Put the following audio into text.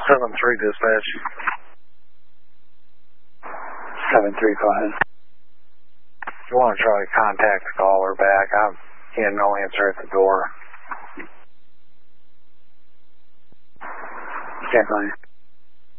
7-3 dispatch. 7-3, go ahead. If you want to try to contact the caller back, he had no answer at the door. Yeah, go ahead.